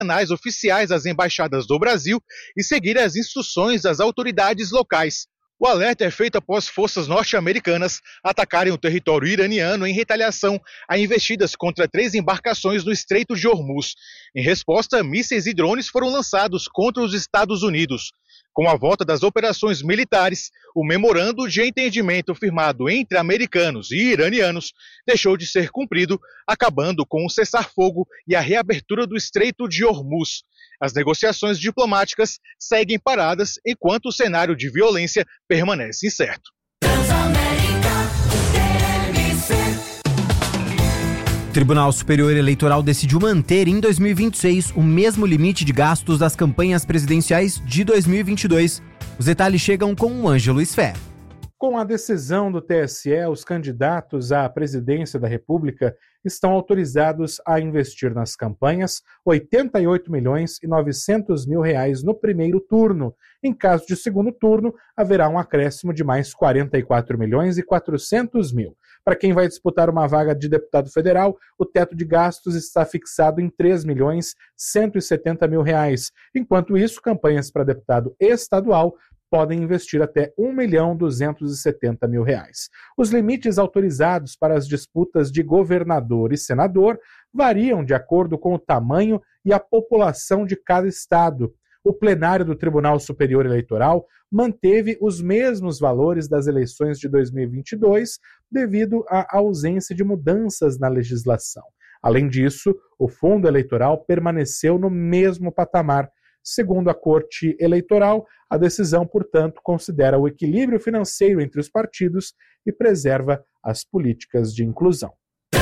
canais oficiais das embaixadas do Brasil e seguir as instruções das autoridades locais. O alerta é feito após forças norte-americanas atacarem o território iraniano em retaliação a investidas contra 3 embarcações no Estreito de Hormuz. Em resposta, mísseis e drones foram lançados contra os Estados Unidos. Com a volta das operações militares, o memorando de entendimento firmado entre americanos e iranianos deixou de ser cumprido, acabando com o cessar-fogo e a reabertura do Estreito de Hormuz. As negociações diplomáticas seguem paradas enquanto o cenário de violência permanece incerto. O Tribunal Superior Eleitoral decidiu manter em 2026 o mesmo limite de gastos das campanhas presidenciais de 2022. Os detalhes chegam com o Ângelo Sfé. Com a decisão do TSE, os candidatos à presidência da República estão autorizados a investir nas campanhas R$ 88.900.000 no primeiro turno. Em caso de segundo turno, haverá um acréscimo de mais R$ 44.400.000. Para quem vai disputar uma vaga de deputado federal, o teto de gastos está fixado em R$ 3.170.000. Enquanto isso, campanhas para deputado estadual podem investir até R$ 1.270.000. Os limites autorizados para as disputas de governador e senador variam de acordo com o tamanho e a população de cada estado. O plenário do Tribunal Superior Eleitoral manteve os mesmos valores das eleições de 2022 devido à ausência de mudanças na legislação. Além disso, o fundo eleitoral permaneceu no mesmo patamar. Segundo a Corte Eleitoral, a decisão, portanto, considera o equilíbrio financeiro entre os partidos e preserva as políticas de inclusão.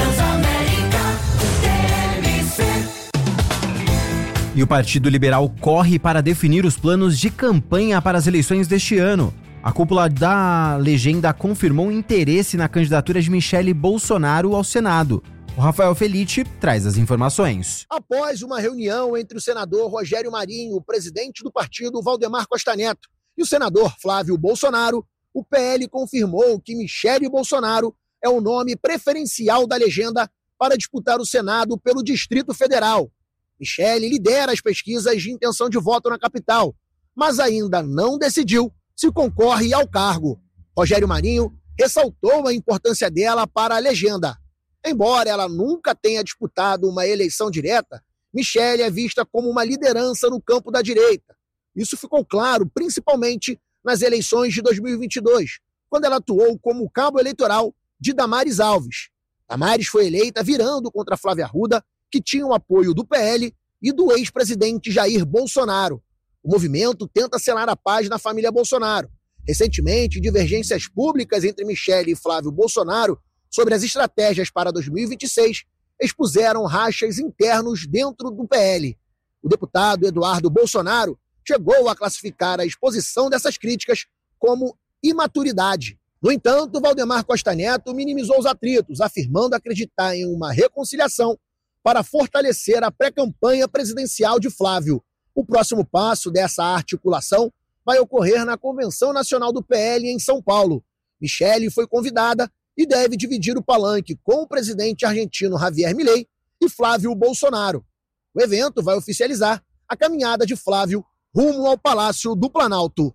E o Partido Liberal corre para definir os planos de campanha para as eleições deste ano. A cúpula da legenda confirmou interesse na candidatura de Michele Bolsonaro ao Senado. O Rafael Felice traz as informações. Após uma reunião entre o senador Rogério Marinho, o presidente do partido Valdemar Costa Neto, e o senador Flávio Bolsonaro, o PL confirmou que Michele Bolsonaro é o nome preferencial da legenda para disputar o Senado pelo Distrito Federal. Michele lidera as pesquisas de intenção de voto na capital, mas ainda não decidiu se concorre ao cargo. Rogério Marinho ressaltou a importância dela para a legenda. Embora ela nunca tenha disputado uma eleição direta, Michele é vista como uma liderança no campo da direita. Isso ficou claro principalmente nas eleições de 2022, quando ela atuou como cabo eleitoral de Damares Alves. Damares foi eleita virando contra Flávia Arruda, que tinha o apoio do PL e do ex-presidente Jair Bolsonaro. O movimento tenta selar a paz na família Bolsonaro. Recentemente, divergências públicas entre Michele e Flávio Bolsonaro sobre as estratégias para 2026 expuseram rachas internos dentro do PL. O deputado Eduardo Bolsonaro chegou a classificar a exposição dessas críticas como imaturidade. No entanto, Valdemar Costa Neto minimizou os atritos, afirmando acreditar em uma reconciliação para fortalecer a pré-campanha presidencial de Flávio. O próximo passo dessa articulação vai ocorrer na Convenção Nacional do PL em São Paulo. Michele foi convidada e deve dividir o palanque com o presidente argentino Javier Milei e Flávio Bolsonaro. O evento vai oficializar a caminhada de Flávio rumo ao Palácio do Planalto.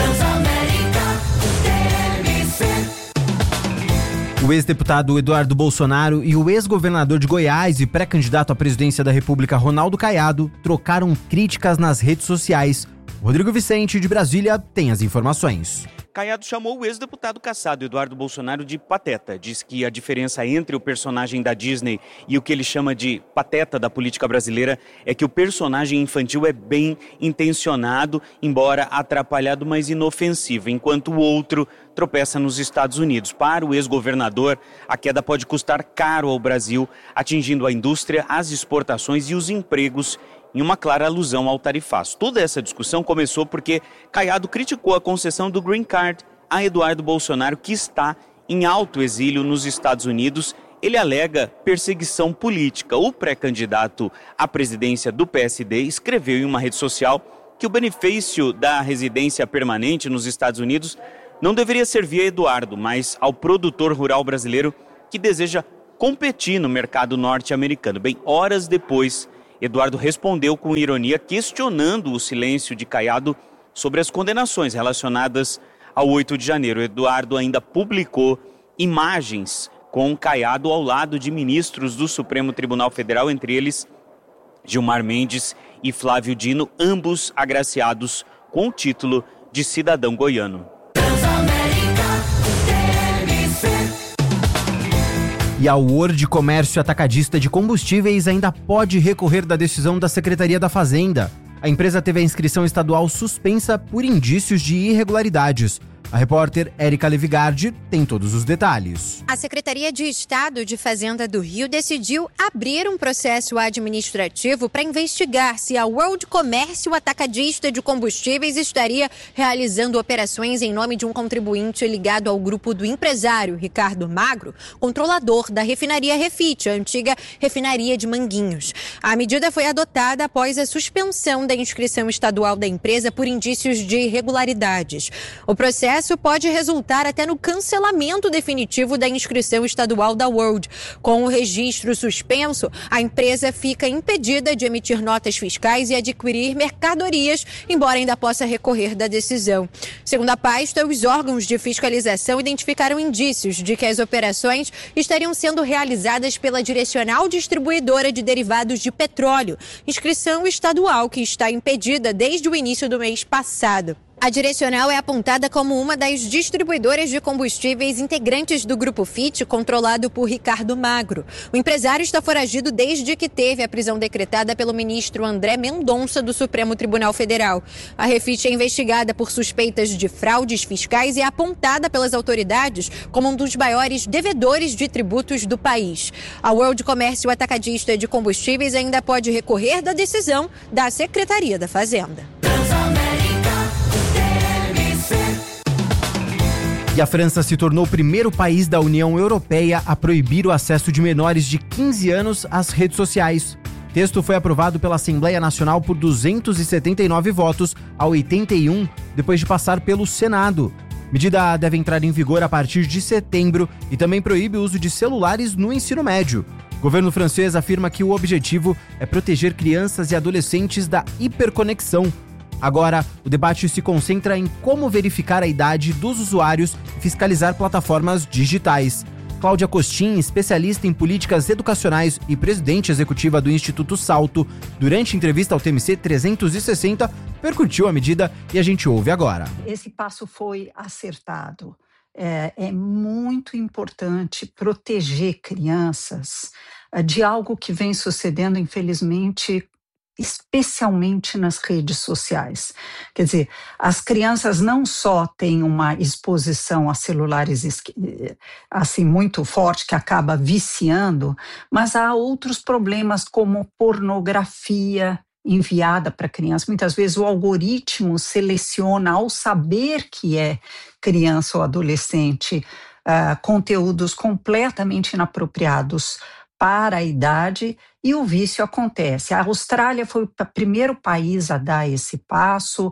O ex-deputado Eduardo Bolsonaro e o ex-governador de Goiás e pré-candidato à presidência da República Ronaldo Caiado trocaram críticas nas redes sociais. Rodrigo Vicente, de Brasília, tem as informações. Caiado chamou o ex-deputado cassado Eduardo Bolsonaro de pateta. Diz que a diferença entre o personagem da Disney e o que ele chama de pateta da política brasileira é que o personagem infantil é bem intencionado, embora atrapalhado, mas inofensivo, enquanto o outro tropeça nos Estados Unidos. Para o ex-governador, a queda pode custar caro ao Brasil, atingindo a indústria, as exportações e os empregos, em uma clara alusão ao tarifaço. Toda essa discussão começou porque Caiado criticou a concessão do Green Card a Eduardo Bolsonaro, que está em alto exílio nos Estados Unidos. Ele alega perseguição política. O pré-candidato à presidência do PSD escreveu em uma rede social que o benefício da residência permanente nos Estados Unidos não deveria servir a Eduardo, mas ao produtor rural brasileiro que deseja competir no mercado norte-americano. Bem, horas depois, Eduardo respondeu com ironia, questionando o silêncio de Caiado sobre as condenações relacionadas ao 8 de janeiro. Eduardo ainda publicou imagens com Caiado ao lado de ministros do Supremo Tribunal Federal, entre eles Gilmar Mendes e Flávio Dino, ambos agraciados com o título de cidadão goiano. E a World Comércio Atacadista de Combustíveis ainda pode recorrer da decisão da Secretaria da Fazenda. A empresa teve a inscrição estadual suspensa por indícios de irregularidades. A repórter Érica Levigardi tem todos os detalhes. A Secretaria de Estado de Fazenda do Rio decidiu abrir um processo administrativo para investigar se a World Comércio Atacadista de Combustíveis estaria realizando operações em nome de um contribuinte ligado ao grupo do empresário Ricardo Magro, controlador da refinaria Refit, a antiga refinaria de Manguinhos. A medida foi adotada após a suspensão da inscrição estadual da empresa por indícios de irregularidades. O processo pode resultar até no cancelamento definitivo da inscrição estadual da World. Com o registro suspenso, a empresa fica impedida de emitir notas fiscais e adquirir mercadorias, embora ainda possa recorrer da decisão. Segundo a pasta, os órgãos de fiscalização identificaram indícios de que as operações estariam sendo realizadas pela Direcional Distribuidora de Derivados de Petróleo, inscrição estadual que está impedida desde o início do mês passado. A Direcional é apontada como uma das distribuidoras de combustíveis integrantes do Grupo FIT, controlado por Ricardo Magro. O empresário está foragido desde que teve a prisão decretada pelo ministro André Mendonça do Supremo Tribunal Federal. A Refit é investigada por suspeitas de fraudes fiscais e é apontada pelas autoridades como um dos maiores devedores de tributos do país. A World Comércio Atacadista de Combustíveis ainda pode recorrer da decisão da Secretaria da Fazenda. E a França se tornou o primeiro país da União Europeia a proibir o acesso de menores de 15 anos às redes sociais. O texto foi aprovado pela Assembleia Nacional por 279 votos a 81, depois de passar pelo Senado. A medida deve entrar em vigor a partir de setembro e também proíbe o uso de celulares no ensino médio. O governo francês afirma que o objetivo é proteger crianças e adolescentes da hiperconexão. Agora, o debate se concentra em como verificar a idade dos usuários e fiscalizar plataformas digitais. Cláudia Costin, especialista em políticas educacionais e presidente executiva do Instituto Salto, durante entrevista ao TMC 360, percutiu a medida e a gente ouve agora. Esse passo foi acertado. É muito importante proteger crianças de algo que vem sucedendo, infelizmente, especialmente nas redes sociais. Quer dizer, as crianças não só têm uma exposição a celulares assim muito forte que acaba viciando, mas há outros problemas como pornografia enviada para criança. Muitas vezes o algoritmo seleciona, ao saber que é criança ou adolescente, conteúdos completamente inapropriados para a idade, e o vício acontece. A Austrália foi o primeiro país a dar esse passo,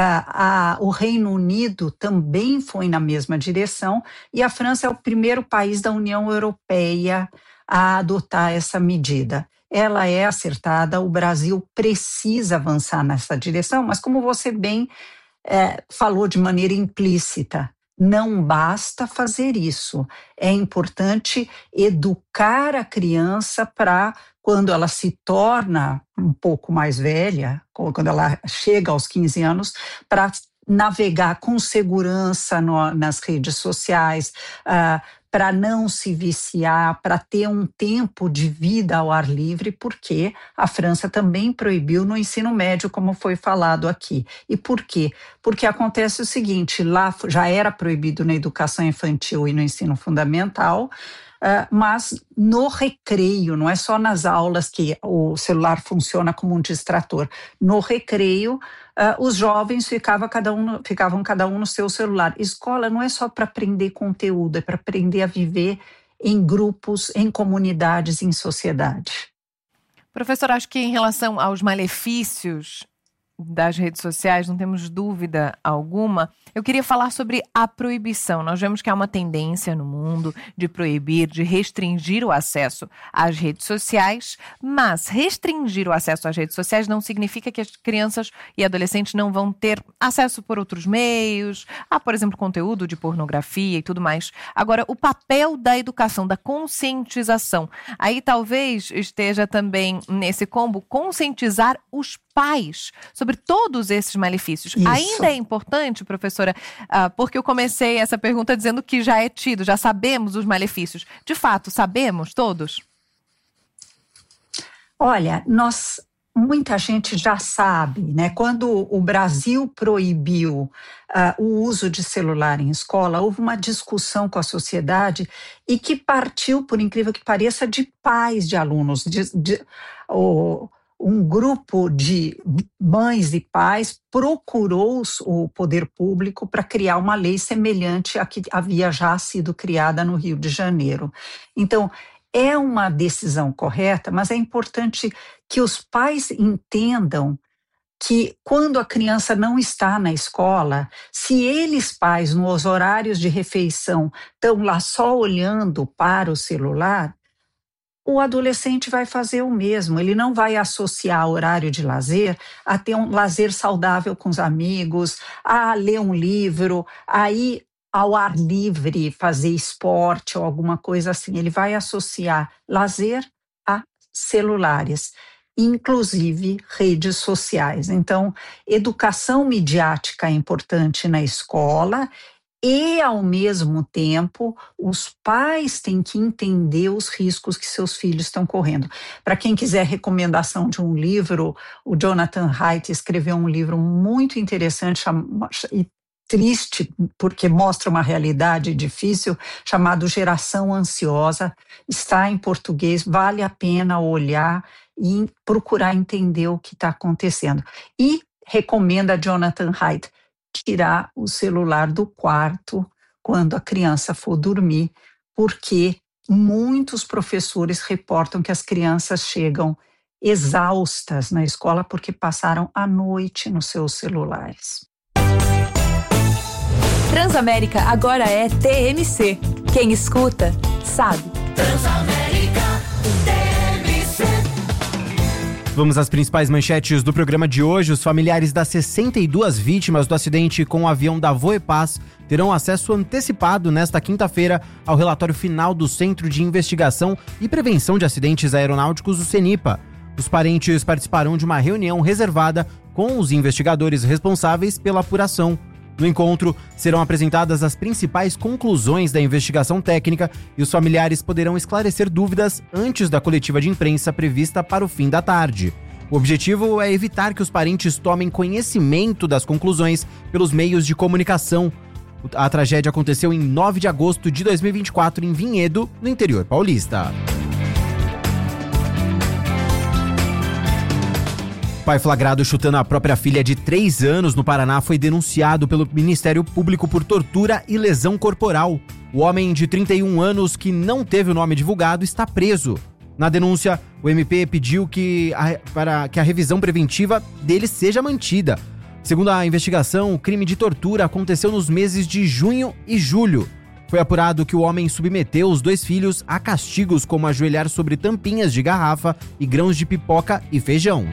o Reino Unido também foi na mesma direção, e a França é o primeiro país da União Europeia a adotar essa medida. Ela é acertada, o Brasil precisa avançar nessa direção, mas como você bem falou de maneira implícita, não basta fazer isso. É importante educar a criança para, quando ela se torna um pouco mais velha, quando ela chega aos 15 anos, para navegar com segurança nas redes sociais, para não se viciar, para ter um tempo de vida ao ar livre, porque a França também proibiu no ensino médio, como foi falado aqui. E por quê? Porque acontece o seguinte, lá já era proibido na educação infantil e no ensino fundamental, mas no recreio, não é só nas aulas que o celular funciona como um distrator. No recreio, os jovens ficavam cada um no seu celular. Escola não é só para aprender conteúdo, é para aprender a viver em grupos, em comunidades, em sociedade. Professor, acho que em relação aos malefícios das redes sociais, não temos dúvida alguma. Eu queria falar sobre a proibição. Nós vemos que há uma tendência no mundo de proibir, de restringir o acesso às redes sociais, mas restringir o acesso às redes sociais não significa que as crianças e adolescentes não vão ter acesso por outros meios, por exemplo, conteúdo de pornografia e tudo mais. Agora, o papel da educação, da conscientização, aí talvez esteja também nesse combo conscientizar os pais sobre todos esses malefícios. Isso. Ainda é importante, professora, porque eu comecei essa pergunta dizendo que já é tido, já sabemos os malefícios. De fato, sabemos todos? Olha, muita gente já sabe, né? Quando o Brasil proibiu o uso de celular em escola, houve uma discussão com a sociedade e que partiu, por incrível que pareça, de pais de alunos, um grupo de mães e pais procurou o poder público para criar uma lei semelhante à que havia já sido criada no Rio de Janeiro. Então, é uma decisão correta, mas é importante que os pais entendam que quando a criança não está na escola, se eles, pais, nos horários de refeição, estão lá só olhando para o celular, o adolescente vai fazer o mesmo. Ele não vai associar horário de lazer a ter um lazer saudável com os amigos, a ler um livro, a ir ao ar livre, fazer esporte ou alguma coisa assim. Ele vai associar lazer a celulares, inclusive redes sociais. Então, educação midiática é importante na escola e, ao mesmo tempo, os pais têm que entender os riscos que seus filhos estão correndo. Para quem quiser recomendação de um livro, o Jonathan Haidt escreveu um livro muito interessante e triste, porque mostra uma realidade difícil, chamado Geração Ansiosa. Está em português, vale a pena olhar e procurar entender o que está acontecendo. E recomenda a Jonathan Haidt tirar o celular do quarto quando a criança for dormir, porque muitos professores reportam que as crianças chegam exaustas na escola porque passaram a noite nos seus celulares. Transamérica agora é TMC. Quem escuta, sabe. Transamérica TMC. Vamos às principais manchetes do programa de hoje. Os familiares das 62 vítimas do acidente com o avião da Voepaz terão acesso antecipado nesta quinta-feira ao relatório final do Centro de Investigação e Prevenção de Acidentes Aeronáuticos, o CENIPA. Os parentes participarão de uma reunião reservada com os investigadores responsáveis pela apuração. No encontro, serão apresentadas as principais conclusões da investigação técnica e os familiares poderão esclarecer dúvidas antes da coletiva de imprensa prevista para o fim da tarde. O objetivo é evitar que os parentes tomem conhecimento das conclusões pelos meios de comunicação. A tragédia aconteceu em 9 de agosto de 2024 em Vinhedo, no interior paulista. Pai flagrado chutando a própria filha de 3 anos no Paraná foi denunciado pelo Ministério Público por tortura e lesão corporal. O homem de 31 anos, que não teve o nome divulgado, está preso. Na denúncia, o MP pediu para que a revisão preventiva dele seja mantida. Segundo a investigação, o crime de tortura aconteceu nos meses de junho e julho. Foi apurado que o homem submeteu os 2 filhos a castigos como ajoelhar sobre tampinhas de garrafa e grãos de pipoca e feijão.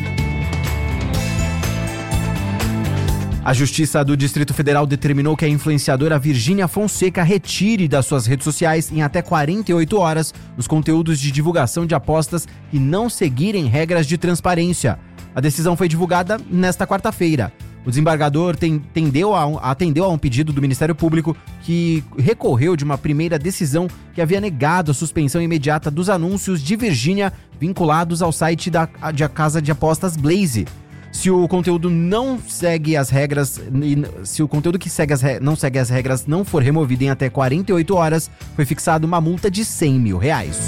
A Justiça do Distrito Federal determinou que a influenciadora Virgínia Fonseca retire das suas redes sociais em até 48 horas os conteúdos de divulgação de apostas que não seguirem regras de transparência. A decisão foi divulgada nesta quarta-feira. O desembargador atendeu a um pedido do Ministério Público, que recorreu de uma primeira decisão que havia negado a suspensão imediata dos anúncios de Virgínia vinculados ao site da casa de apostas Blaze. Se o conteúdo não segue as regras, se o conteúdo que não segue as regras não for removido em até 48 horas, foi fixada uma multa de R$100 mil.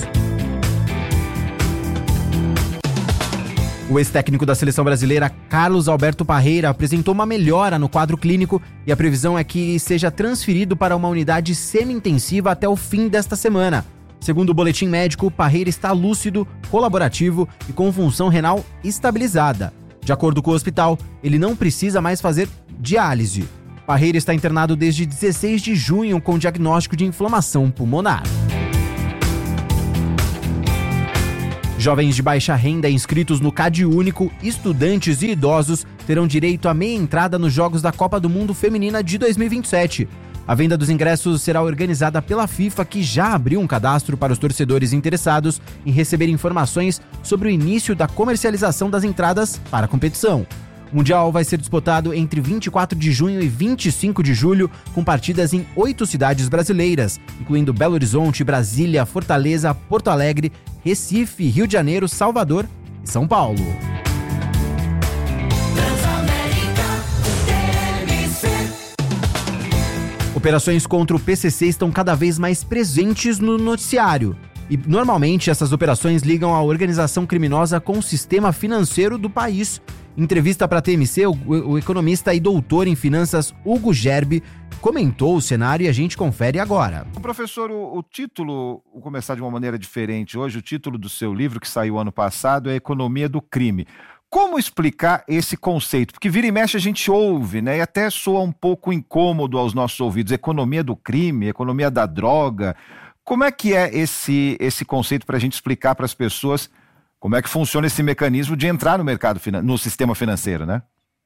O ex-técnico da seleção brasileira, Carlos Alberto Parreira, apresentou uma melhora no quadro clínico e a previsão é que seja transferido para uma unidade semi-intensiva até o fim desta semana. Segundo o boletim médico, Parreira está lúcido, colaborativo e com função renal estabilizada. De acordo com o hospital, ele não precisa mais fazer diálise. Parreira está internado desde 16 de junho com diagnóstico de inflamação pulmonar. Jovens de baixa renda inscritos no CadÚnico, estudantes e idosos terão direito à meia entrada nos Jogos da Copa do Mundo Feminina de 2027. A venda dos ingressos será organizada pela FIFA, que já abriu um cadastro para os torcedores interessados em receber informações sobre o início da comercialização das entradas para a competição. O Mundial vai ser disputado entre 24 de junho e 25 de julho, com partidas em 8 cidades brasileiras, incluindo Belo Horizonte, Brasília, Fortaleza, Porto Alegre, Recife, Rio de Janeiro, Salvador e São Paulo. Operações contra o PCC estão cada vez mais presentes no noticiário. E, normalmente, essas operações ligam a organização criminosa com o sistema financeiro do país. Em entrevista para a TMC, o economista e doutor em finanças Hugo Gerbi comentou o cenário e a gente confere agora. Professor, o título, vou começar de uma maneira diferente hoje, o título do seu livro, que saiu ano passado, é Economia do Crime. Como explicar esse conceito? Porque vira e mexe a gente ouve, né? E até soa um pouco incômodo aos nossos ouvidos. Economia do crime, economia da droga. Como é que é esse conceito para a gente explicar para as pessoas como é que funciona esse mecanismo de entrar no mercado, no sistema financeiro, né?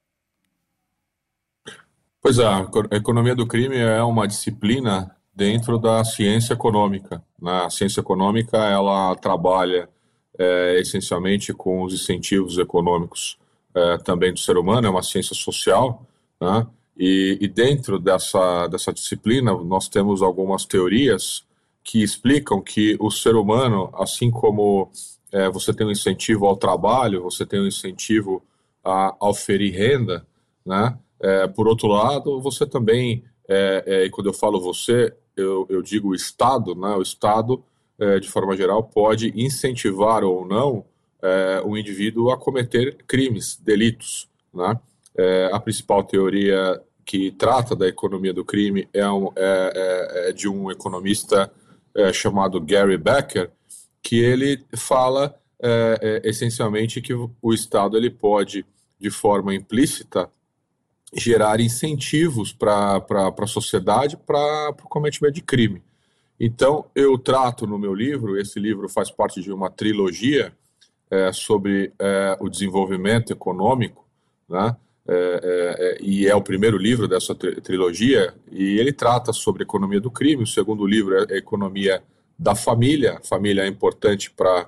Pois é, a economia do crime é uma disciplina dentro da ciência econômica. A ciência econômica, ela trabalha essencialmente com os incentivos econômicos também do ser humano, é uma ciência social, né? E dentro dessa disciplina nós temos algumas teorias que explicam que o ser humano, assim como você tem um incentivo ao trabalho, você tem um incentivo a oferir renda, né? Por outro lado, você também, e quando eu falo você, eu digo o Estado, né? O Estado, de forma geral, pode incentivar ou não o indivíduo a cometer crimes, delitos, né? A principal teoria que trata da economia do crime é de um economista chamado Gary Becker, que ele fala essencialmente que o Estado ele pode, de forma implícita, gerar incentivos para a sociedade para o cometimento de crime. Então, eu trato no meu livro, esse livro faz parte de uma trilogia sobre o desenvolvimento econômico, né? E é o primeiro livro dessa trilogia, e ele trata sobre a economia do crime. O segundo livro é a economia da família. A família é importante para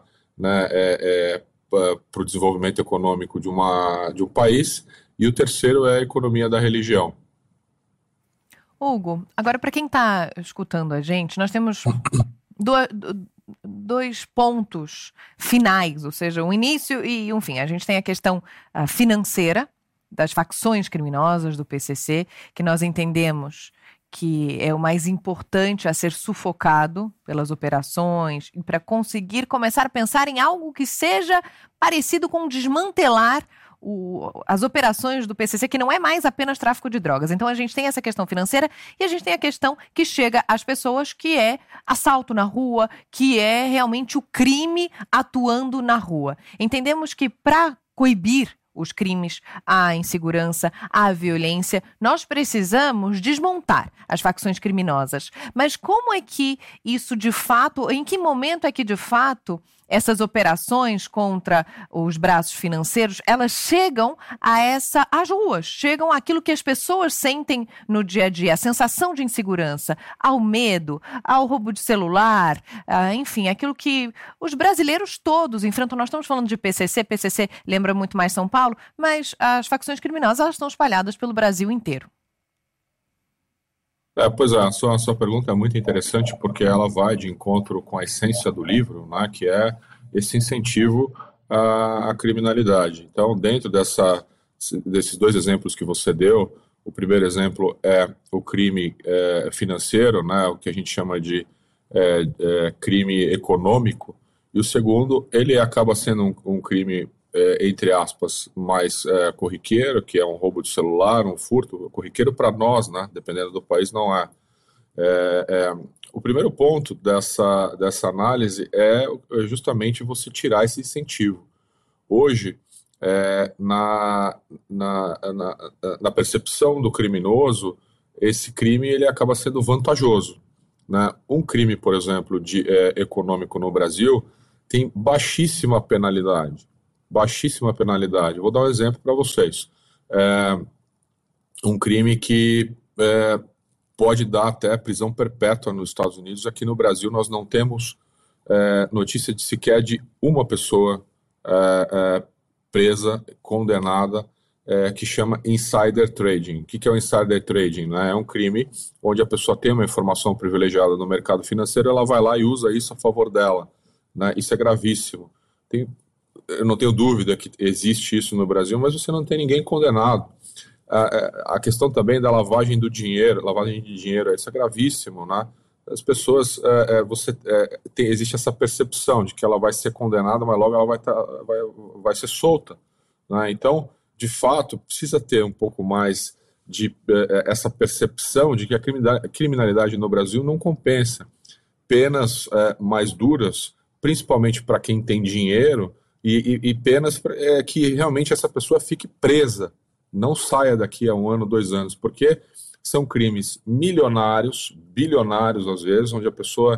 o desenvolvimento econômico de um país. E o terceiro é a economia da religião. Hugo, agora para quem está escutando a gente, nós temos dois pontos finais, ou seja, um início e um fim. A gente tem a questão financeira das facções criminosas do PCC, que nós entendemos que é o mais importante a ser sufocado pelas operações e para conseguir começar a pensar em algo que seja parecido com desmantelar as operações do PCC, que não é mais apenas tráfico de drogas. Então a gente tem essa questão financeira e a gente tem a questão que chega às pessoas, que é assalto na rua, que é realmente o crime atuando na rua. Entendemos que para coibir os crimes, a insegurança, a violência, nós precisamos desmontar as facções criminosas. Mas como é que isso de fato, em que momento é que de fato essas operações contra os braços financeiros, elas chegam às ruas, chegam àquilo que as pessoas sentem no dia a dia, a sensação de insegurança, ao medo, ao roubo de celular, enfim, aquilo que os brasileiros todos enfrentam. Nós estamos falando de PCC lembra muito mais São Paulo, mas as facções criminosas, elas estão espalhadas pelo Brasil inteiro. Pois é, a sua pergunta é muito interessante, porque ela vai de encontro com a essência do livro, né, que é esse incentivo à criminalidade. Então, dentro desses dois exemplos que você deu, o primeiro exemplo é o crime financeiro, né, o que a gente chama de crime econômico, e o segundo, ele acaba sendo um crime entre aspas, mais corriqueiro, que é um roubo de celular, um furto, corriqueiro para nós, né? Dependendo do país, não é. O primeiro ponto dessa análise é justamente você tirar esse incentivo. Hoje, na percepção do criminoso, esse crime ele acaba sendo vantajoso, né? Um crime, por exemplo, econômico no Brasil tem baixíssima penalidade. Vou dar um exemplo para vocês. Um crime que pode dar até prisão perpétua nos Estados Unidos. Aqui no Brasil nós não temos notícia sequer de uma pessoa presa, condenada, que chama insider trading. O que é o insider trading? Né? É um crime onde a pessoa tem uma informação privilegiada no mercado financeiro, ela vai lá e usa isso a favor dela. Né? Isso é gravíssimo. Eu não tenho dúvida que existe isso no Brasil, mas você não tem ninguém condenado. A questão também da lavagem de dinheiro, isso é gravíssimo, né? As pessoas, existe essa percepção de que ela vai ser condenada, mas logo ela vai ser solta, né? Então, de fato, precisa ter um pouco mais de essa percepção de que a criminalidade no Brasil não compensa. Penas mais duras, principalmente para quem tem dinheiro, e penas que realmente essa pessoa fique presa, não saia daqui a 1 ano, 2 anos, porque são crimes milionários, bilionários às vezes, onde a pessoa...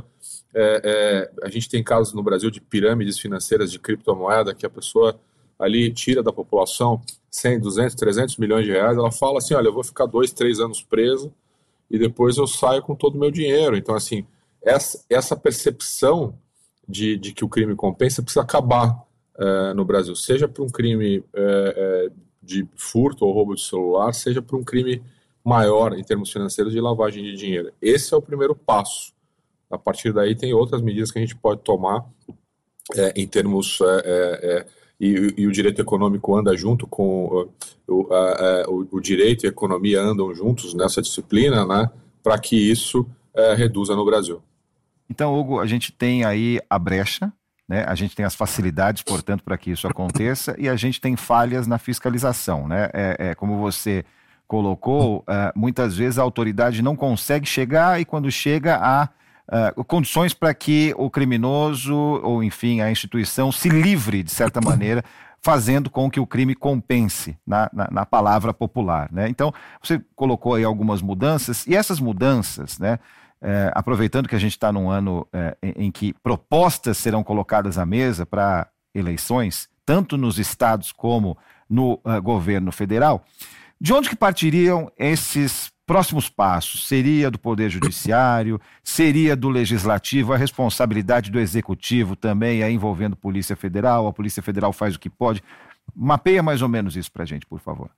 a gente tem casos no Brasil de pirâmides financeiras de criptomoeda, que a pessoa ali tira da população 100, 200, 300 milhões de reais, ela fala assim, olha, eu vou ficar 2, 3 anos preso e depois eu saio com todo o meu dinheiro. Então, assim, essa percepção de que o crime compensa precisa acabar no Brasil, seja por um crime de furto ou roubo de celular, seja por um crime maior em termos financeiros de lavagem de dinheiro. Esse é o primeiro passo. A partir daí tem outras medidas que a gente pode tomar em termos... E o direito econômico anda junto com o direito e a economia andam juntos nessa disciplina, né, para que isso reduza no Brasil. Então, Hugo, a gente tem aí a brecha, né? A gente tem as facilidades, portanto, para que isso aconteça, e a gente tem falhas na fiscalização, né? Como você colocou, muitas vezes a autoridade não consegue chegar, e quando chega há condições para que o criminoso, ou enfim, a instituição se livre, de certa maneira, fazendo com que o crime compense na palavra popular, né? Então, você colocou aí algumas mudanças, e essas mudanças, né, aproveitando que a gente está num ano em que propostas serão colocadas à mesa para eleições, tanto nos estados como no governo federal, de onde que partiriam esses próximos passos? Seria do Poder Judiciário? Seria do Legislativo? A responsabilidade do Executivo também é envolvendo Polícia Federal? A Polícia Federal faz o que pode? Mapeia mais ou menos isso para a gente, por favor.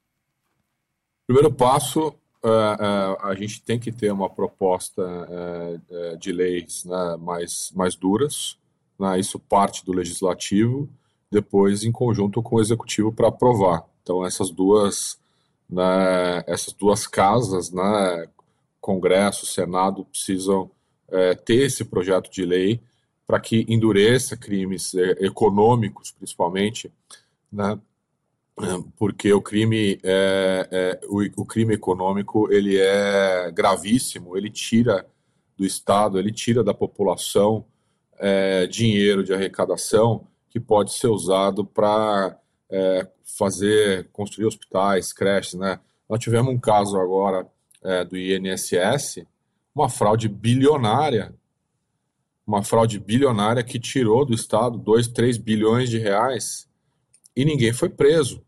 Primeiro passo, a gente tem que ter uma proposta de leis, né, mais duras, né? Isso parte do Legislativo, depois em conjunto com o Executivo para aprovar. Então essas duas casas, né, Congresso, Senado, precisam ter esse projeto de lei para que endureça crimes econômicos, principalmente, né, porque o crime econômico ele é gravíssimo, ele tira do Estado, ele tira da população dinheiro de arrecadação que pode ser usado para construir hospitais, creches, né? Nós tivemos um caso agora do INSS, uma fraude bilionária que tirou do Estado 2, 3 bilhões de reais e ninguém foi preso.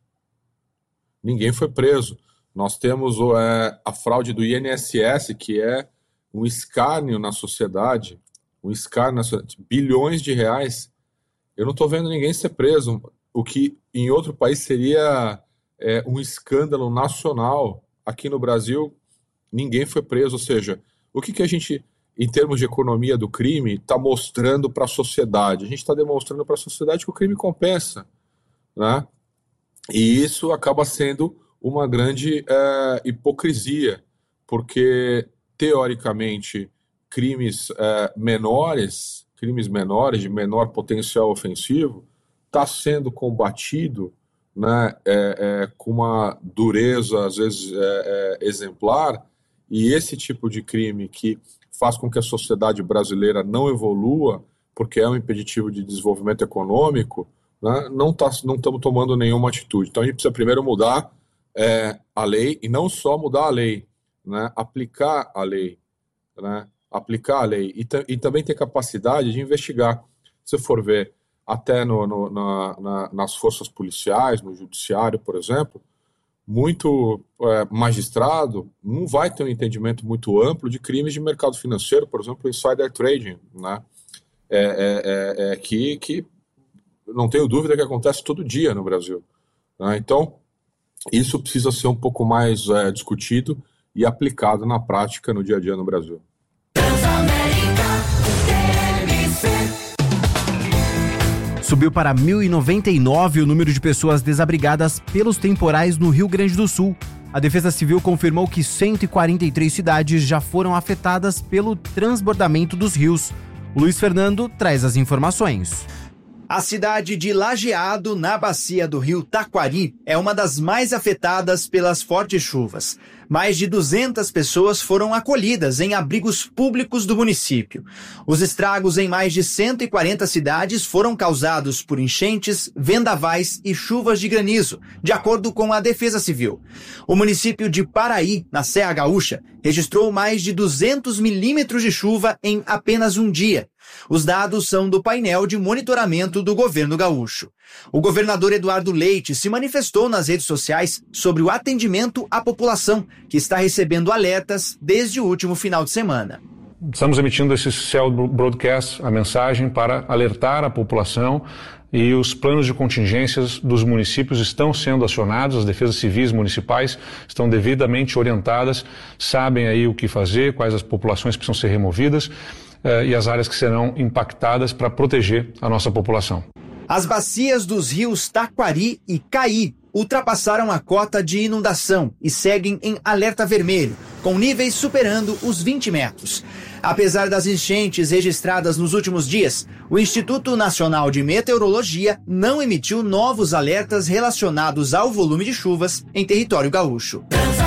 Nós temos a fraude do INSS, que é um escárnio na sociedade, bilhões de reais. Eu não estou vendo ninguém ser preso, o que em outro país seria um escândalo nacional. Aqui no Brasil, ninguém foi preso. Ou seja, o que a gente, em termos de economia do crime, está mostrando para a sociedade? A gente está demonstrando para a sociedade que o crime compensa, né? E isso acaba sendo uma grande hipocrisia, porque, teoricamente, crimes menores, de menor potencial ofensivo, está sendo combatido, né, com uma dureza, às vezes, exemplar, e esse tipo de crime que faz com que a sociedade brasileira não evolua, porque é um impeditivo de desenvolvimento econômico, né, não estamos tomando nenhuma atitude. Então a gente precisa primeiro mudar a lei, e não só mudar a lei, né, aplicar a lei, né, e também ter capacidade de investigar. Se for ver até nas forças policiais, no judiciário, por exemplo, muito magistrado não vai ter um entendimento muito amplo de crimes de mercado financeiro, por exemplo, insider trading, né? Que não tenho dúvida que acontece todo dia no Brasil, né? Então, isso precisa ser um pouco mais discutido e aplicado na prática no dia a dia no Brasil. Subiu para 1.099 o número de pessoas desabrigadas pelos temporais no Rio Grande do Sul. A Defesa Civil confirmou que 143 cidades já foram afetadas pelo transbordamento dos rios. O Luiz Fernando traz as informações. A cidade de Lajeado, na bacia do rio Taquari, é uma das mais afetadas pelas fortes chuvas. Mais de 200 pessoas foram acolhidas em abrigos públicos do município. Os estragos em mais de 140 cidades foram causados por enchentes, vendavais e chuvas de granizo, de acordo com a Defesa Civil. O município de Paraí, na Serra Gaúcha, registrou mais de 200 milímetros de chuva em apenas um dia. Os dados são do painel de monitoramento do governo gaúcho. O governador Eduardo Leite se manifestou nas redes sociais sobre o atendimento à população, que está recebendo alertas desde o último final de semana. Estamos emitindo esse Cell Broadcast, a mensagem para alertar a população, e os planos de contingências dos municípios estão sendo acionados, as defesas civis municipais estão devidamente orientadas, sabem aí o que fazer, quais as populações precisam ser removidas e as áreas que serão impactadas para proteger a nossa população. As bacias dos rios Taquari e Caí ultrapassaram a cota de inundação e seguem em alerta vermelho, com níveis superando os 20 metros. Apesar das enchentes registradas nos últimos dias, o Instituto Nacional de Meteorologia não emitiu novos alertas relacionados ao volume de chuvas em território gaúcho.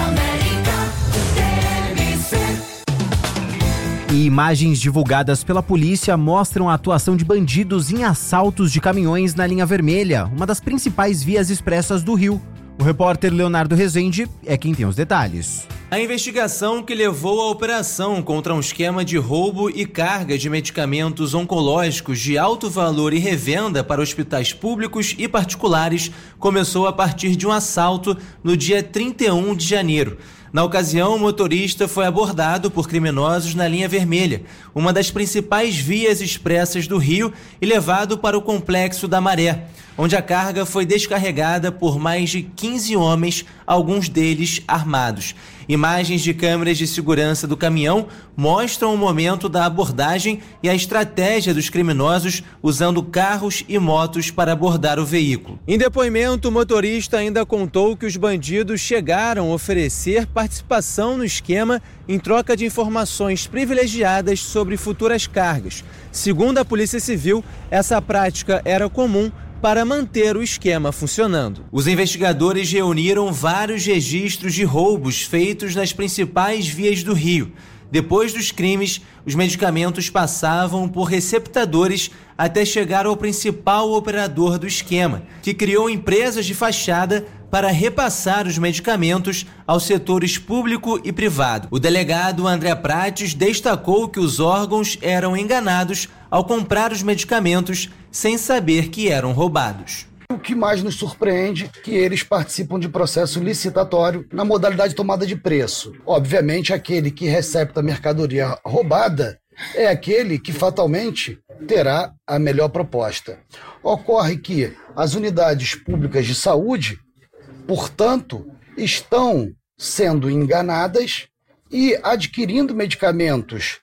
E imagens divulgadas pela polícia mostram a atuação de bandidos em assaltos de caminhões na linha vermelha, uma das principais vias expressas do Rio. O repórter Leonardo Rezende é quem tem os detalhes. A investigação que levou à operação contra um esquema de roubo e carga de medicamentos oncológicos de alto valor e revenda para hospitais públicos e particulares começou a partir de um assalto no dia 31 de janeiro. Na ocasião, o motorista foi abordado por criminosos na linha vermelha, uma das principais vias expressas do Rio, e levado para o Complexo da Maré, onde a carga foi descarregada por mais de 15 homens, alguns deles armados. Imagens de câmeras de segurança do caminhão mostram o momento da abordagem e a estratégia dos criminosos usando carros e motos para abordar o veículo. Em depoimento, o motorista ainda contou que os bandidos chegaram a oferecer participação no esquema em troca de informações privilegiadas sobre futuras cargas. Segundo a Polícia Civil, essa prática era comum para manter o esquema funcionando. Os investigadores reuniram vários registros de roubos feitos nas principais vias do Rio. Depois dos crimes, os medicamentos passavam por receptadores até chegar ao principal operador do esquema, que criou empresas de fachada para repassar os medicamentos aos setores público e privado. O delegado André Prates destacou que os órgãos eram enganados ao comprar os medicamentos sem saber que eram roubados. O que mais nos surpreende é que eles participam de processo licitatório na modalidade de tomada de preço. Obviamente, aquele que recepta a mercadoria roubada é aquele que fatalmente terá a melhor proposta. Ocorre que as unidades públicas de saúde, portanto, estão sendo enganadas e adquirindo medicamentos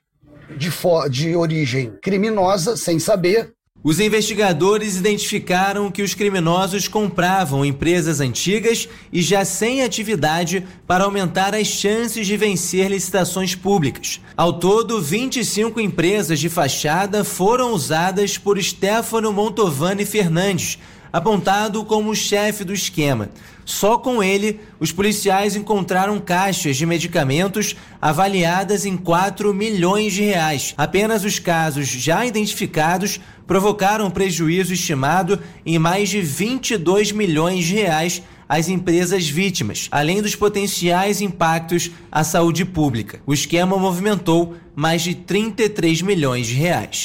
de origem criminosa sem saber. Os investigadores identificaram que os criminosos compravam empresas antigas e já sem atividade para aumentar as chances de vencer licitações públicas. Ao todo, 25 empresas de fachada foram usadas por Stefano Montovani Fernandes, apontado como chefe do esquema. Só com ele, os policiais encontraram caixas de medicamentos avaliadas em 4 milhões de reais. Apenas os casos já identificados provocaram um prejuízo estimado em mais de 22 milhões de reais às empresas vítimas, além dos potenciais impactos à saúde pública. O esquema movimentou mais de 33 milhões de reais.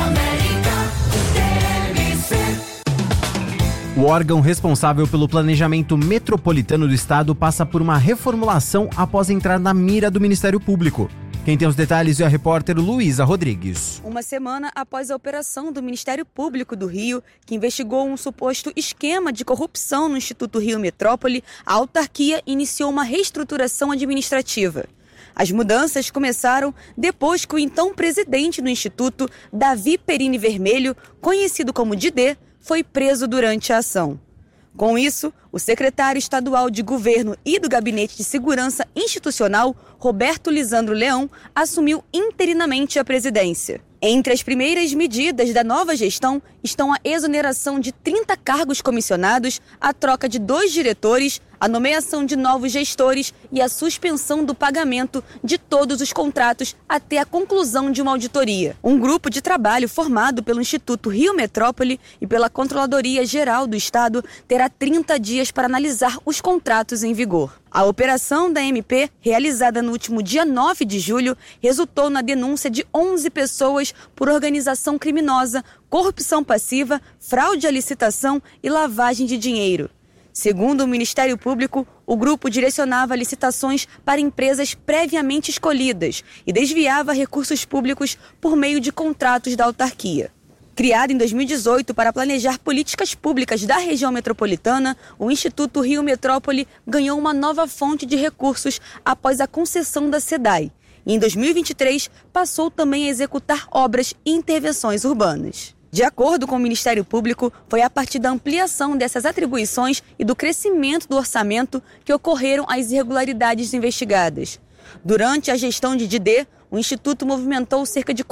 O órgão responsável pelo planejamento metropolitano do estado passa por uma reformulação após entrar na mira do Ministério Público. Quem tem os detalhes é a repórter Luísa Rodrigues. Uma semana após a operação do Ministério Público do Rio, que investigou um suposto esquema de corrupção no Instituto Rio Metrópole, a autarquia iniciou uma reestruturação administrativa. As mudanças começaram depois que o então presidente do Instituto, Davi Perini Vermelho, conhecido como Didê, foi preso durante a ação. Com isso, o secretário estadual de Governo e do Gabinete de Segurança Institucional, Roberto Lisandro Leão, assumiu interinamente a presidência. Entre as primeiras medidas da nova gestão estão a exoneração de 30 cargos comissionados, a troca de 2 diretores, a nomeação de novos gestores e a suspensão do pagamento de todos os contratos até a conclusão de uma auditoria. Um grupo de trabalho formado pelo Instituto Rio Metrópole e pela Controladoria Geral do Estado terá 30 dias para analisar os contratos em vigor. A operação da MP, realizada no último dia 9 de julho, resultou na denúncia de 11 pessoas por organização criminosa, corrupção passiva, fraude à licitação e lavagem de dinheiro. Segundo o Ministério Público, o grupo direcionava licitações para empresas previamente escolhidas e desviava recursos públicos por meio de contratos da autarquia. Criado em 2018 para planejar políticas públicas da região metropolitana, o Instituto Rio Metrópole ganhou uma nova fonte de recursos após a concessão da SEDAI. E em 2023, passou também a executar obras e intervenções urbanas. De acordo com o Ministério Público, foi a partir da ampliação dessas atribuições e do crescimento do orçamento que ocorreram as irregularidades investigadas. Durante a gestão de Didê, o Instituto movimentou cerca de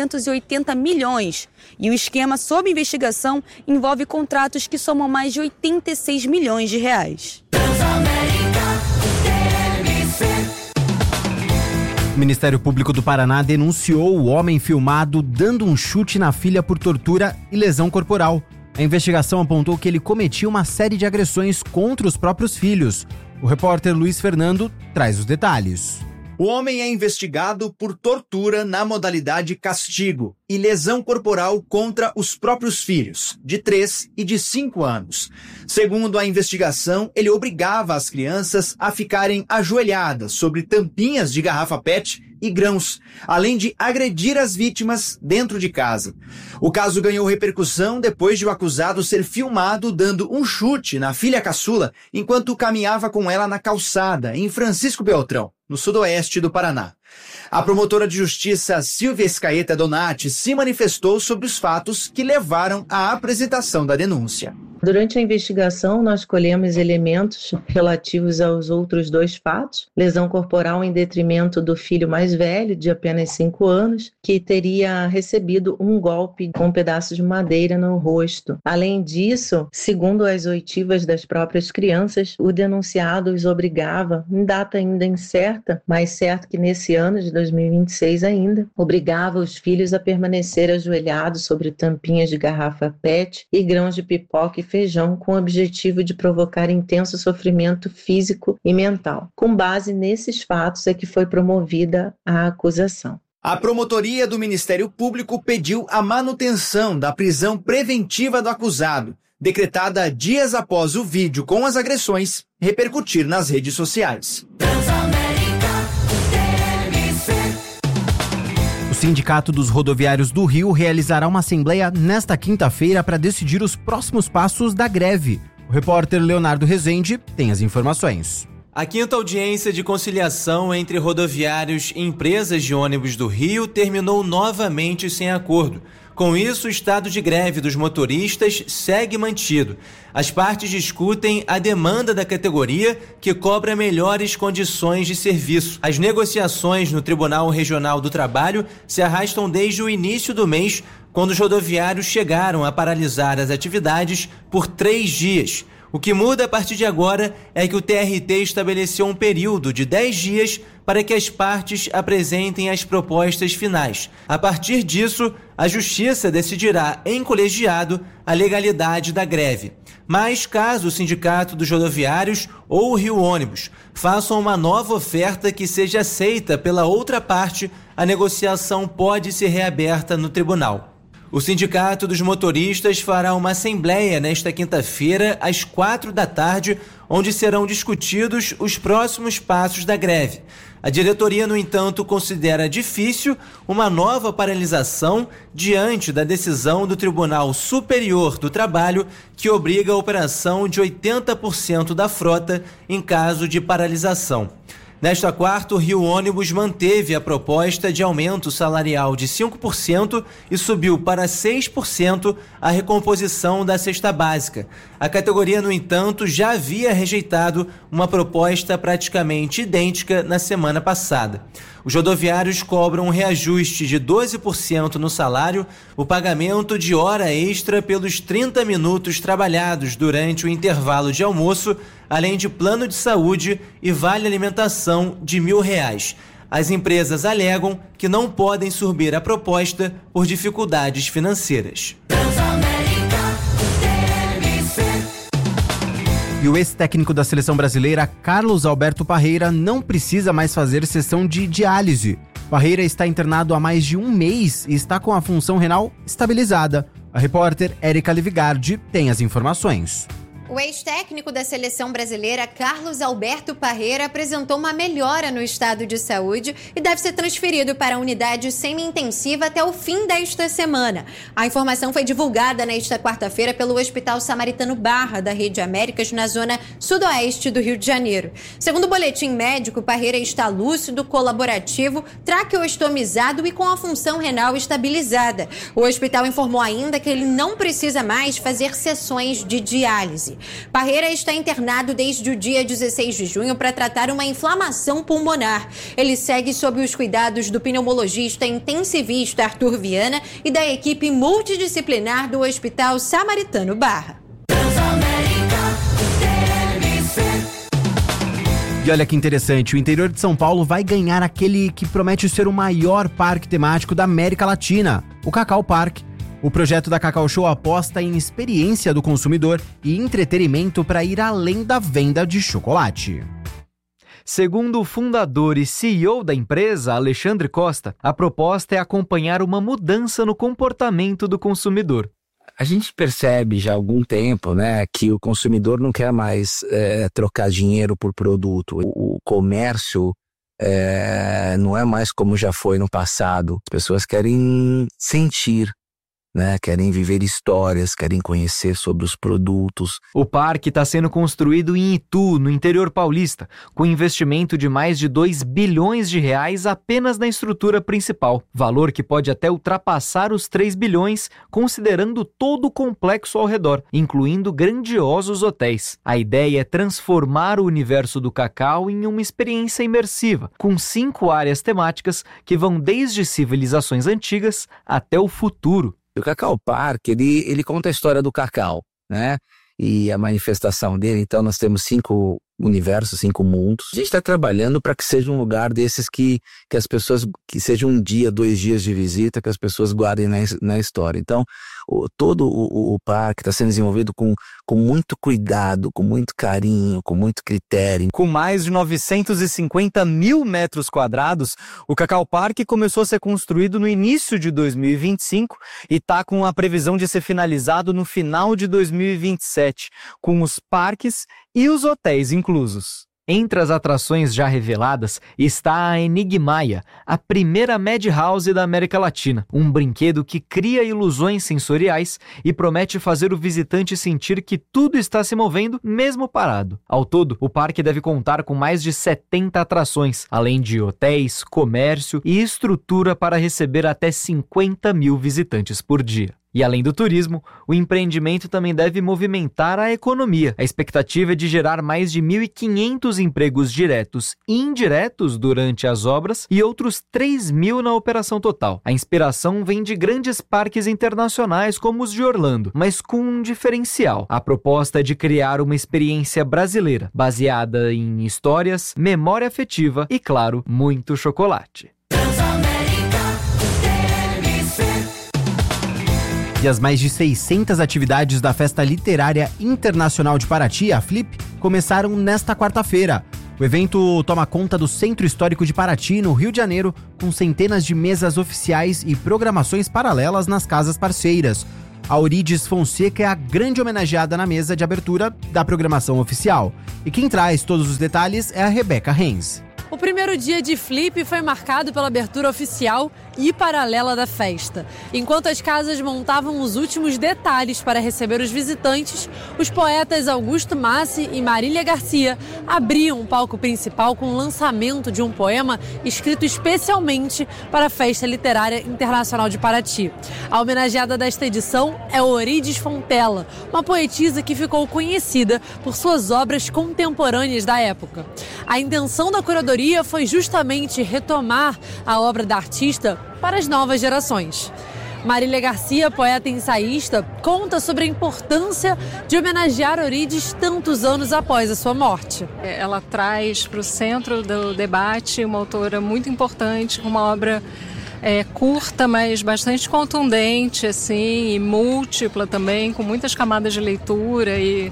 480 milhões e o esquema sob investigação envolve contratos que somam mais de 86 milhões de reais. O Ministério Público do Paraná denunciou o homem filmado dando um chute na filha por tortura e lesão corporal. A investigação apontou que ele cometia uma série de agressões contra os próprios filhos. O repórter Luiz Fernando traz os detalhes. O homem é investigado por tortura na modalidade castigo e lesão corporal contra os próprios filhos, de 3 e de 5 anos. Segundo a investigação, ele obrigava as crianças a ficarem ajoelhadas sobre tampinhas de garrafa PET e grãos, além de agredir as vítimas dentro de casa. O caso ganhou repercussão depois de o acusado ser filmado dando um chute na filha caçula enquanto caminhava com ela na calçada, em Francisco Beltrão, no sudoeste do Paraná. A promotora de justiça Silvia Escaeta Donati se manifestou sobre os fatos que levaram à apresentação da denúncia. Durante a investigação, nós colhemos elementos relativos aos outros 2 fatos, lesão corporal em detrimento do filho mais velho, de apenas 5 anos, que teria recebido um golpe com um pedaço de madeira no rosto. Além disso, segundo as oitivas das próprias crianças, o denunciado os obrigava, em data ainda incerta, mas certo que nesse ano de 2026 ainda, obrigava os filhos a permanecer ajoelhados sobre tampinhas de garrafa PET e grãos de pipoca e feijão com o objetivo de provocar intenso sofrimento físico e mental. Com base nesses fatos é que foi promovida a acusação. A promotoria do Ministério Público pediu a manutenção da prisão preventiva do acusado, decretada dias após o vídeo com as agressões repercutir nas redes sociais. O Sindicato dos Rodoviários do Rio realizará uma assembleia nesta quinta-feira para decidir os próximos passos da greve. O repórter Leonardo Rezende tem as informações. A 5ª audiência de conciliação entre rodoviários e empresas de ônibus do Rio terminou novamente sem acordo. Com isso, o estado de greve dos motoristas segue mantido. As partes discutem a demanda da categoria, que cobra melhores condições de serviço. As negociações no Tribunal Regional do Trabalho se arrastam desde o início do mês, quando os rodoviários chegaram a paralisar as atividades por 3 dias. O que muda a partir de agora é que o TRT estabeleceu um período de 10 dias para que as partes apresentem as propostas finais. A partir disso, a Justiça decidirá em colegiado a legalidade da greve. Mas caso o Sindicato dos Rodoviários ou o Rio Ônibus façam uma nova oferta que seja aceita pela outra parte, a negociação pode ser reaberta no tribunal. O Sindicato dos Motoristas fará uma assembleia nesta quinta-feira, às 16h, onde serão discutidos os próximos passos da greve. A diretoria, no entanto, considera difícil uma nova paralisação diante da decisão do Tribunal Superior do Trabalho, que obriga a operação de 80% da frota em caso de paralisação. Nesta quarta, o Rio Ônibus manteve a proposta de aumento salarial de 5% e subiu para 6% a recomposição da cesta básica. A categoria, no entanto, já havia rejeitado uma proposta praticamente idêntica na semana passada. Os rodoviários cobram um reajuste de 12% no salário, o pagamento de hora extra pelos 30 minutos trabalhados durante o intervalo de almoço, além de plano de saúde e vale alimentação de R$1.000. As empresas alegam que não podem subir a proposta por dificuldades financeiras. E o ex-técnico da seleção brasileira, Carlos Alberto Parreira, não precisa mais fazer sessão de diálise. Parreira está internado há mais de um mês e está com a função renal estabilizada. A repórter Érica Livigardi tem as informações. O ex-técnico da seleção brasileira, Carlos Alberto Parreira, apresentou uma melhora no estado de saúde e deve ser transferido para a unidade semi-intensiva até o fim desta semana. A informação foi divulgada nesta quarta-feira pelo Hospital Samaritano Barra, da Rede Américas, na zona sudoeste do Rio de Janeiro. Segundo o boletim médico, Parreira está lúcido, colaborativo, traqueostomizado e com a função renal estabilizada. O hospital informou ainda que ele não precisa mais fazer sessões de diálise. Parreira está internado desde o dia 16 de junho para tratar uma inflamação pulmonar. Ele segue sob os cuidados do pneumologista intensivista Arthur Viana e da equipe multidisciplinar do Hospital Samaritano Barra. E olha que interessante, o interior de São Paulo vai ganhar aquele que promete ser o maior parque temático da América Latina, o Cacau Park. O projeto da Cacau Show aposta em experiência do consumidor e entretenimento para ir além da venda de chocolate. Segundo o fundador e CEO da empresa, Alexandre Costa, a proposta é acompanhar uma mudança no comportamento do consumidor. A gente percebe já há algum tempo, né, que o consumidor não quer mais trocar dinheiro por produto. O comércio não é mais como já foi no passado. As pessoas querem sentir, né? Querem viver histórias, querem conhecer sobre os produtos. O parque está sendo construído em Itu, no interior paulista, com investimento de mais de R$2 bilhões apenas na estrutura principal, valor que pode até ultrapassar os 3 bilhões, considerando todo o complexo ao redor, incluindo grandiosos hotéis. A ideia é transformar o universo do cacau em uma experiência imersiva, com 5 áreas temáticas que vão desde civilizações antigas até o futuro. O Cacau Park, ele conta a história do cacau, né? E a manifestação dele. Então nós temos 5 universos, 5 mundos. A gente está trabalhando para que seja um lugar desses que as pessoas, que seja um dia, 2 dias de visita, que as pessoas guardem na história. Então todo o parque está sendo desenvolvido com muito cuidado, com muito carinho, com muito critério. Com mais de 950 mil metros quadrados, o Cacau Park começou a ser construído no início de 2025 e está com a previsão de ser finalizado no final de 2027, com os parques e os hotéis inclusos. Entre as atrações já reveladas está a Enigmaia, a primeira Madhouse da América Latina, um brinquedo que cria ilusões sensoriais e promete fazer o visitante sentir que tudo está se movendo mesmo parado. Ao todo, o parque deve contar com mais de 70 atrações, além de hotéis, comércio e estrutura para receber até 50 mil visitantes por dia. E além do turismo, o empreendimento também deve movimentar a economia. A expectativa é de gerar mais de 1.500 empregos diretos e indiretos durante as obras e outros 3.000 na operação total. A inspiração vem de grandes parques internacionais como os de Orlando, mas com um diferencial. A proposta é de criar uma experiência brasileira, baseada em histórias, memória afetiva e, claro, muito chocolate. E as mais de 600 atividades da Festa Literária Internacional de Paraty, a FLIP, começaram nesta quarta-feira. O evento toma conta do Centro Histórico de Paraty, no Rio de Janeiro, com centenas de mesas oficiais e programações paralelas nas casas parceiras. A Eurídice Fonseca é a grande homenageada na mesa de abertura da programação oficial. E quem traz todos os detalhes é a Rebeca Renz. O primeiro dia de Flip foi marcado pela abertura oficial e paralela da festa. Enquanto as casas montavam os últimos detalhes para receber os visitantes, os poetas Augusto Massi e Marília Garcia abriam o palco principal com o lançamento de um poema escrito especialmente para a Festa Literária Internacional de Paraty. A homenageada desta edição é Eurídice Fontella, uma poetisa que ficou conhecida por suas obras contemporâneas da época. A intenção da curadoria foi justamente retomar a obra da artista para as novas gerações. Marília Garcia, poeta e ensaísta, conta sobre a importância de homenagear Eurídice tantos anos após a sua morte. Ela traz para o centro do debate uma autora muito importante, com uma obra curta, mas bastante contundente, assim, e múltipla também, com muitas camadas de leitura, e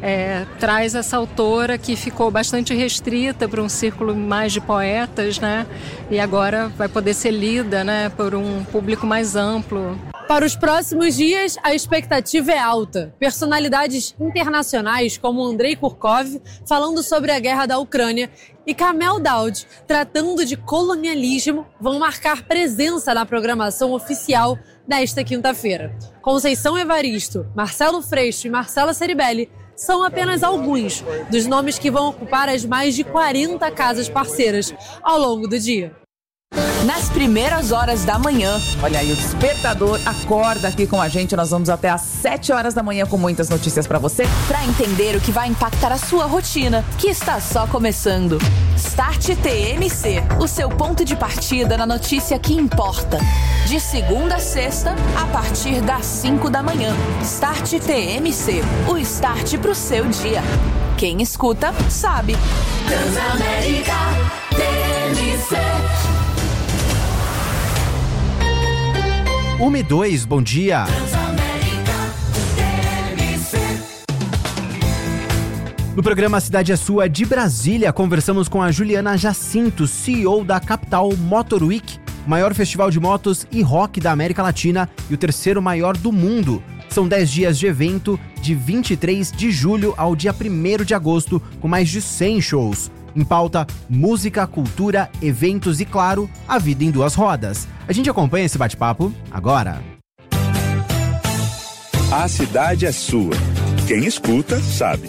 traz essa autora que ficou bastante restrita para um círculo mais de poetas, né? E agora vai poder ser lida, né, por um público mais amplo. Para os próximos dias, a expectativa é alta. Personalidades internacionais como Andrei Kurkov falando sobre a guerra da Ucrânia e Kamel Daoud tratando de colonialismo vão marcar presença na programação oficial desta quinta-feira. Conceição Evaristo, Marcelo Freixo e Marcela Ceribelli são apenas alguns dos nomes que vão ocupar as mais de 40 casas parceiras ao longo do dia. Nas primeiras horas da manhã. Olha aí, o despertador acorda aqui com a gente. Nós vamos até às 7 horas da manhã com muitas notícias pra você. Pra entender o que vai impactar a sua rotina, que está só começando. Start TMC, o seu ponto de partida na notícia que importa. De segunda a sexta, a partir das 5 da manhã. Start TMC, o start pro seu dia. Quem escuta, sabe. Transamérica TMC. 1:02, bom dia. No programa Cidade é Sua de Brasília, conversamos com a Juliana Jacinto, CEO da Capital Motor Week, o maior festival de motos e rock da América Latina e o terceiro maior do mundo. São 10 dias de evento, de 23 de julho ao dia 1º de agosto, com mais de 100 shows. Em pauta, música, cultura, eventos e, claro, a vida em duas rodas. A gente acompanha esse bate-papo agora. A cidade é sua. Quem escuta, sabe.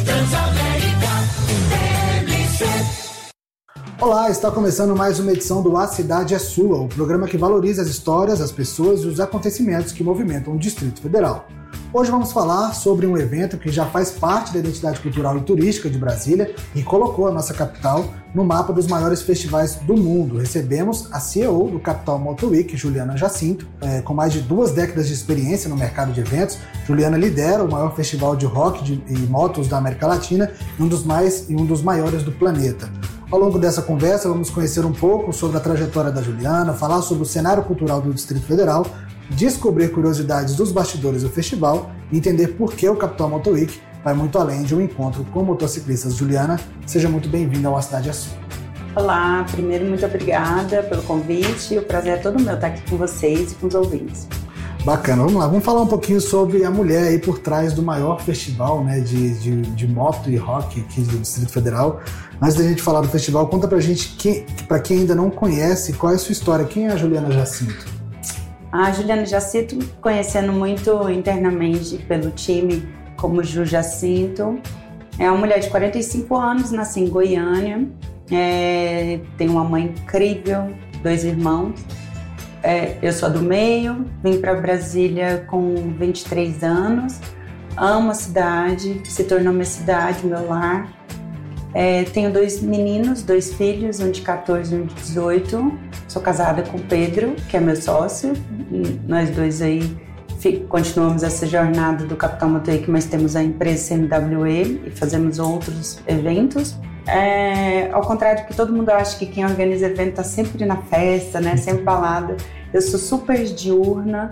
Olá, está começando mais uma edição do A Cidade é Sua, o programa que valoriza as histórias, as pessoas e os acontecimentos que movimentam o Distrito Federal. Hoje vamos falar sobre um evento que já faz parte da identidade cultural e turística de Brasília e colocou a nossa capital no mapa dos maiores festivais do mundo. Recebemos a CEO do Capital Motor Week, Juliana Jacinto, com mais de 2 décadas de experiência no mercado de eventos. Juliana lidera o maior festival de rock e motos da América Latina e um dos maiores do planeta. Ao longo dessa conversa, vamos conhecer um pouco sobre a trajetória da Juliana, falar sobre o cenário cultural do Distrito Federal, descobrir curiosidades dos bastidores do festival e entender por que o Capital Motor Week vai muito além de um encontro com motociclistas. Juliana, seja muito bem-vinda ao A Cidade é Sua. Olá, primeiro muito obrigada pelo convite, o prazer é todo meu estar aqui com vocês e com os ouvintes. Bacana, vamos lá, vamos falar um pouquinho sobre a mulher aí por trás do maior festival, né, de moto e rock aqui do Distrito Federal. Antes da gente falar do festival, conta pra gente, pra quem ainda não conhece, qual é a sua história, quem é a Juliana Jacinto? A Juliana Jacinto, conhecendo muito internamente pelo time como Ju Jacinto, é uma mulher de 45 anos, nasceu em Goiânia, tem uma mãe incrível, 2 irmãos, Eu sou do meio, vim para Brasília com 23 anos, amo a cidade, se tornou minha cidade, meu lar. Tenho 2 meninos, 2 filhos, um de 14 e um de 18. Sou casada com o Pedro, que é meu sócio. Nós dois aí continuamos essa jornada do Capital Motoweek, mas temos a empresa CMWE e fazemos outros eventos. Ao contrário que todo mundo acha que quem organiza evento está sempre na festa, né? Sempre balada. Eu sou super diurna.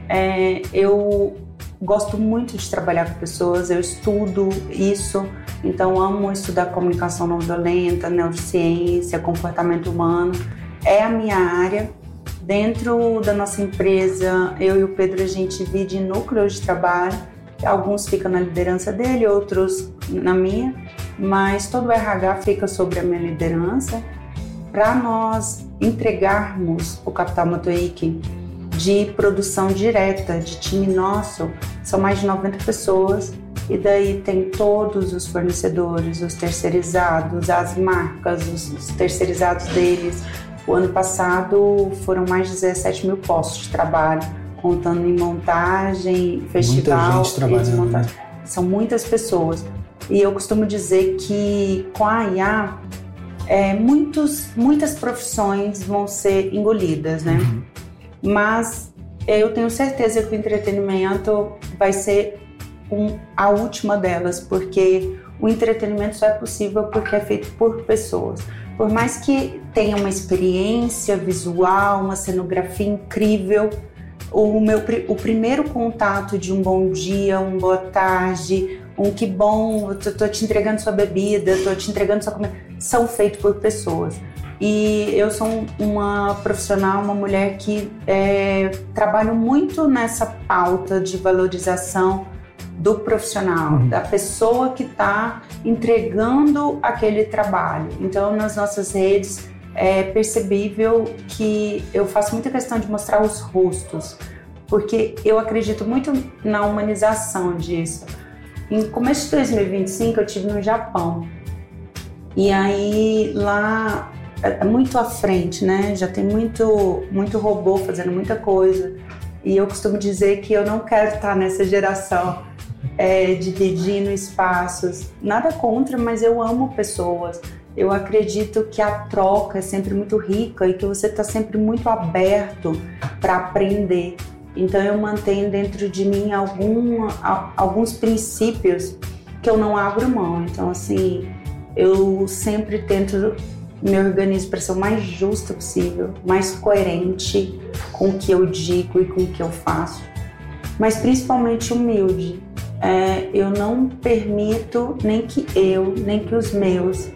Eu gosto muito de trabalhar com pessoas, eu estudo isso, então amo estudar comunicação não violenta, neurociência, comportamento humano. É a minha área. Dentro da nossa empresa, eu e o Pedro, a gente divide núcleos de trabalho. Alguns ficam na liderança dele, outros na minha, mas todo o RH fica sobre a minha liderança. Para nós entregarmos o Capital Motoweek de produção direta, de time nosso, são mais de 90 pessoas, e daí tem todos os fornecedores, os terceirizados, as marcas, os terceirizados deles. O ano passado foram mais de 17 mil postos de trabalho, contando em montagem, festival, muita gente trabalhando, desmontagem. São muitas pessoas. E eu costumo dizer que com a IA, muitas profissões vão ser engolidas, né? Mas eu tenho certeza que o entretenimento vai ser a última delas, porque o entretenimento só é possível porque é feito por pessoas. Por mais que tenha uma experiência visual, uma cenografia incrível, o primeiro contato de um bom dia, um boa tarde, um que bom, eu tô te entregando sua bebida, tô te entregando sua comida, são feitos por pessoas. E eu sou uma profissional, uma mulher que trabalho muito nessa pauta de valorização do profissional, da pessoa que está entregando aquele trabalho. Então, nas nossas redes, é percebível que eu faço muita questão de mostrar os rostos, porque eu acredito muito na humanização disso. Em começo de 2025, eu estive no Japão. E aí, lá é muito à frente, né? Já tem muito robô fazendo muita coisa. E eu costumo dizer que eu não quero estar nessa geração dividindo espaços. Nada contra, mas eu amo pessoas. Eu acredito que a troca é sempre muito rica e que você está sempre muito aberto para aprender. Então eu mantenho dentro de mim alguns princípios que eu não abro mão. Então assim, eu sempre tento me organizar para ser o mais justo possível, mais coerente com o que eu digo e com o que eu faço, mas principalmente humilde. Eu não permito nem que eu, nem que os meus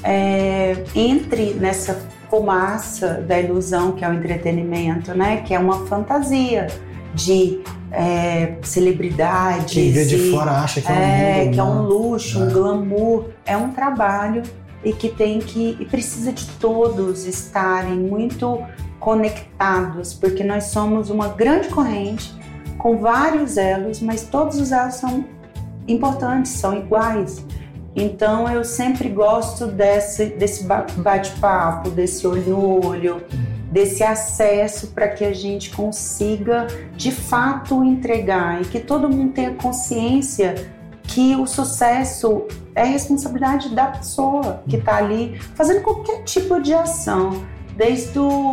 entre nessa fumaça da ilusão que é o entretenimento, né? Que é uma fantasia de celebridades. Quem vê de fora acha que é um luxo, um glamour. É um trabalho e que precisa de todos estarem muito conectados, porque nós somos uma grande corrente com vários elos, mas todos os elos são importantes, são iguais. Então eu sempre gosto desse bate-papo, desse olho no olho, desse acesso para que a gente consiga de fato entregar e que todo mundo tenha consciência que o sucesso é responsabilidade da pessoa que está ali fazendo qualquer tipo de ação, desde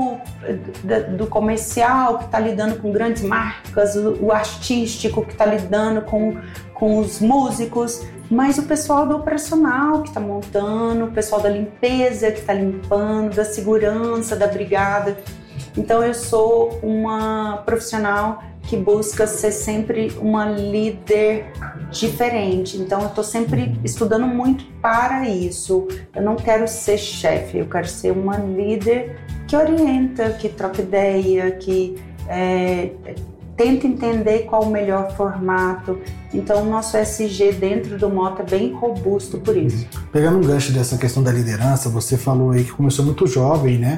do comercial que está lidando com grandes marcas, o artístico que está lidando com os músicos, mas o pessoal do operacional que está montando, o pessoal da limpeza que está limpando, da segurança, da brigada. Então eu sou uma profissional que busca ser sempre uma líder diferente. Então eu estou sempre estudando muito para isso. Eu não quero ser chefe, eu quero ser uma líder que orienta, que troca ideia, que tenta entender qual o melhor formato. Então o nosso SG dentro do Mota é bem robusto por isso. Pegando um gancho dessa questão da liderança, você falou aí que começou muito jovem, né?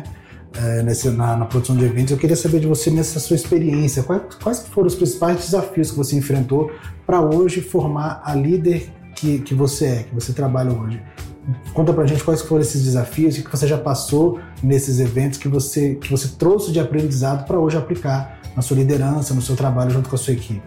Na produção de eventos. Eu queria saber de você, nessa sua experiência, quais foram os principais desafios que você enfrentou para hoje formar a líder que você trabalha hoje? Conta pra gente quais foram esses desafios, o que você já passou nesses eventos que você trouxe de aprendizado para hoje aplicar na sua liderança, no seu trabalho junto com a sua equipe.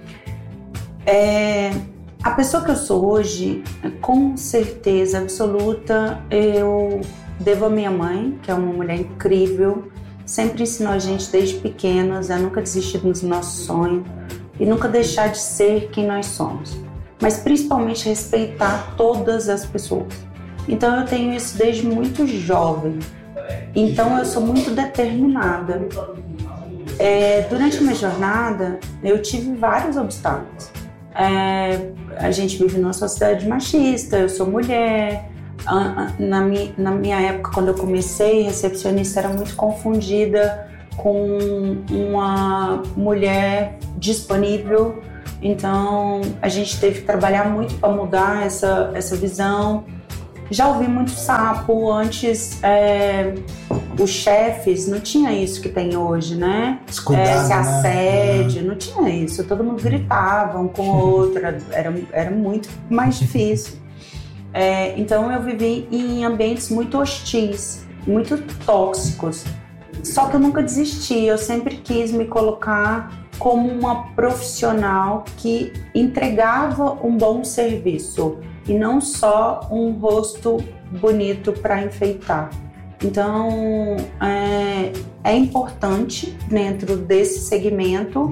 A pessoa que eu sou hoje, com certeza absoluta, eu devo à minha mãe, que é uma mulher incrível, sempre ensinou a gente desde pequenos a nunca desistir dos nossos sonhos e nunca deixar de ser quem nós somos, mas principalmente respeitar todas as pessoas. Então eu tenho isso desde muito jovem, então eu sou muito determinada. Durante a minha jornada eu tive vários obstáculos. A gente vive numa sociedade machista, eu sou mulher. Na minha época, quando eu comecei, recepcionista era muito confundida com uma mulher disponível. Então, a gente teve que trabalhar muito para mudar essa visão. Já ouvi muito sapo. Antes, os chefes não tinha isso que tem hoje, né? Esse assédio, não tinha isso. Todo mundo gritava um com o outro. Era muito mais difícil. Então eu vivi em ambientes muito hostis, muito tóxicos. Só que eu nunca desisti, eu sempre quis me colocar como uma profissional que entregava um bom serviço e não só um rosto bonito para enfeitar. Então é importante dentro desse segmento,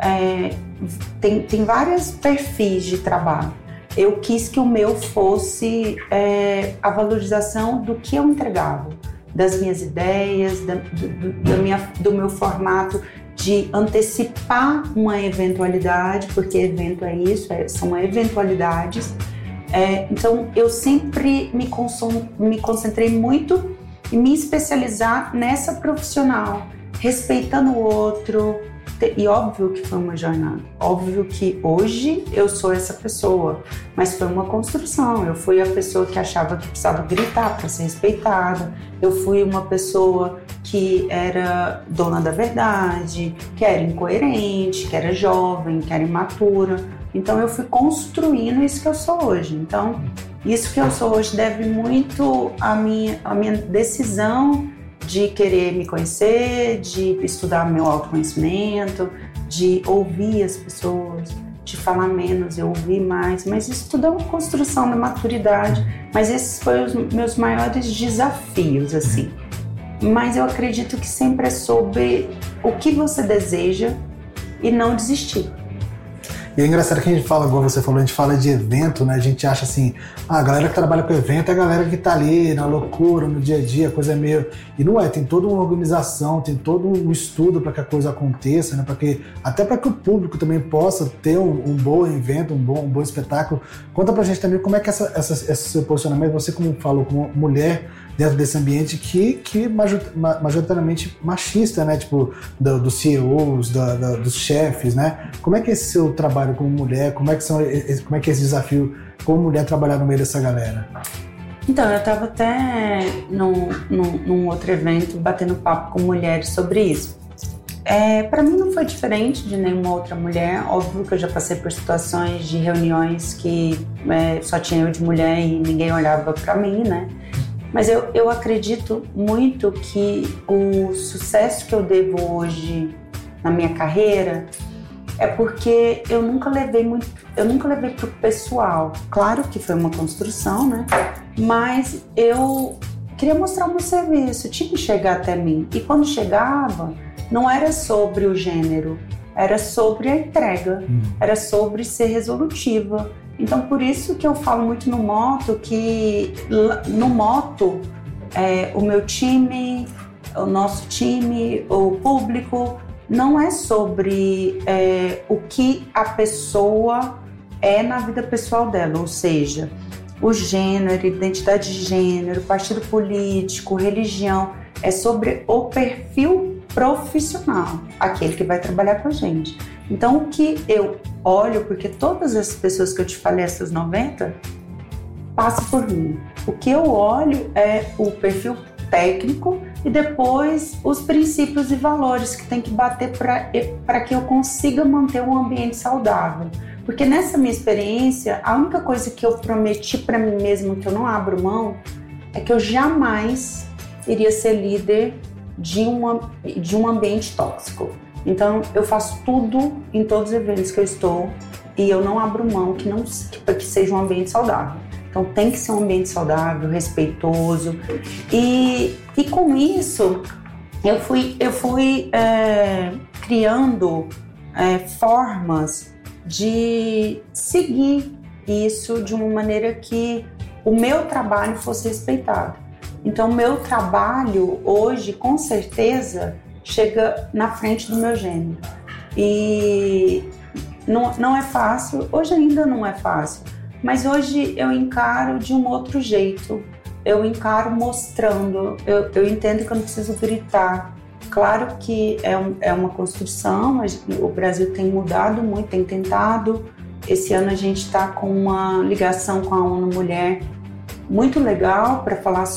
tem vários perfis de trabalho. Eu quis que o meu fosse a valorização do que eu entregava, das minhas ideias, do meu formato de antecipar uma eventualidade, porque evento é isso, são eventualidades. Então eu sempre me concentrei muito em me especializar nessa profissional, respeitando o outro. E óbvio que foi uma jornada, óbvio que hoje eu sou essa pessoa, mas foi uma construção. Eu fui a pessoa que achava que precisava gritar para ser respeitada, eu fui uma pessoa que era dona da verdade, que era incoerente, que era jovem, que era imatura. Então eu fui construindo isso que eu sou hoje. Então isso que eu sou hoje deve muito à minha decisão de querer me conhecer, de estudar meu autoconhecimento, de ouvir as pessoas, de falar menos e ouvir mais. Mas isso tudo é uma construção da maturidade. Mas esses foram os meus maiores desafios, assim. Mas eu acredito que sempre é sobre o que você deseja e não desistir. E é engraçado que a gente fala, igual você falou, a gente fala de evento, né? A gente acha assim, a galera que trabalha com evento é a galera que tá ali na loucura, no dia a dia, coisa meio... E não é, tem toda uma organização, tem todo um estudo para que a coisa aconteça, né? Até para que o público também possa ter um bom evento, um bom espetáculo. Conta pra gente também como é que esse seu posicionamento, você como falou, como mulher dentro desse ambiente que majoritariamente machista, né? Tipo, dos CEOs, dos chefes, né? Como é que é esse seu trabalho como mulher? Como é que é esse desafio como mulher trabalhar no meio dessa galera? Então, eu estava até num outro evento batendo papo com mulheres sobre isso. Para mim não foi diferente de nenhuma outra mulher. Óbvio que eu já passei por situações de reuniões que só tinha eu de mulher e ninguém olhava para mim, né? Mas eu acredito muito que o sucesso que eu devo hoje na minha carreira é porque eu nunca levei pro pessoal. Claro que foi uma construção, né? Mas eu queria mostrar o meu serviço, tinha que chegar até mim. E quando chegava, não era sobre o gênero, era sobre a entrega, era sobre ser resolutiva. Então, por isso que eu falo muito no Moto, que no Moto, o meu time, o nosso time, o público, não é sobre o que a pessoa é na vida pessoal dela, ou seja, o gênero, identidade de gênero, partido político, religião, é sobre o perfil profissional, aquele que vai trabalhar com a gente. Então, o que eu olho, porque todas as pessoas que eu te falei, essas 90, passam por mim. O que eu olho é o perfil técnico e depois os princípios e valores que tem que bater para que eu consiga manter um ambiente saudável. Porque nessa minha experiência, a única coisa que eu prometi para mim mesma, que eu não abro mão, é que eu jamais iria ser líder de um ambiente tóxico. Então, eu faço tudo em todos os eventos que eu estou e eu não abro mão para que seja um ambiente saudável. Então, tem que ser um ambiente saudável, respeitoso. E com isso, eu fui criando formas de seguir isso de uma maneira que o meu trabalho fosse respeitado. Então, o meu trabalho hoje, com certeza, chega na frente do meu gênero. E não é fácil, hoje ainda não é fácil, mas hoje eu encaro de um outro jeito. Eu encaro mostrando, eu entendo que eu não preciso gritar. Claro que é uma construção, o Brasil tem mudado muito, tem tentado. Esse ano a gente está com uma ligação com a ONU Mulher muito legal para falar